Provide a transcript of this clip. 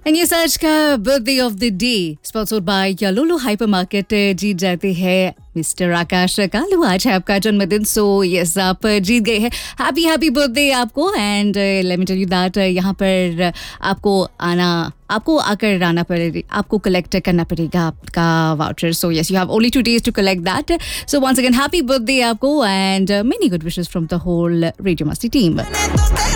And ये search का birthday of the day sponsored by Lulu hyper market जीत जाते हैं मिस्टर आकाश कालू। आज है आपका जन्मदिन, सो यस आप जीत गए हैं। हैप्पी हैप्पी बर्थडे आपको। And let me tell you that यहाँ पर आपको आकर आना पड़ेगा, आपको कलेक्ट करना पड़ेगा आपका voucher. So yes you have only 2 days to collect that. So once again happy birthday आपको and many good wishes from the whole radio मस्ती टीम।